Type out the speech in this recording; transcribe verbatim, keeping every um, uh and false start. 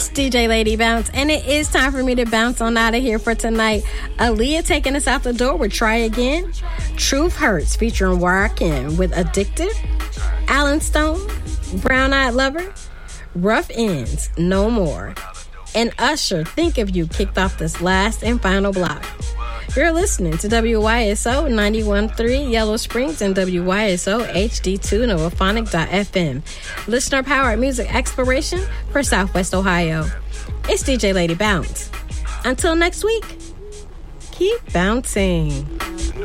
It's D J Lady Bounce, and it is time for me to bounce on out of here for tonight. Aaliyah taking us out the door with Try Again. Truth Hurts featuring Rakim with Addicted. Alan Stone, Brown Eyed Lover. Rough Ends, No More. And Usher, Think of You, kicked off this last and final block. You're listening to W Y S O ninety-one point three Yellow Springs and W Y S O H D two Novaphonic dot F M. Listener-powered music exploration for Southwest Ohio. It's D J Lady Bounce. Until next week, keep bouncing.